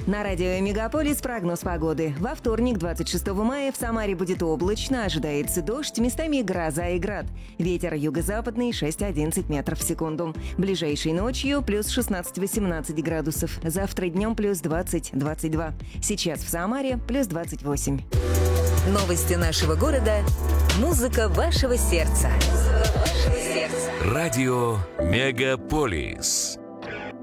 На радио «Мегаполис» прогноз погоды. Во вторник, 26 мая, в Самаре будет облачно, ожидается дождь, местами гроза и град. Ветер юго-западный 6-11 метров в секунду. Ближайшей ночью плюс 16-18 градусов. Завтра днем плюс 20-22. Сейчас в Самаре плюс 28. Новости нашего города. Музыка вашего сердца. Радио «Мегаполис».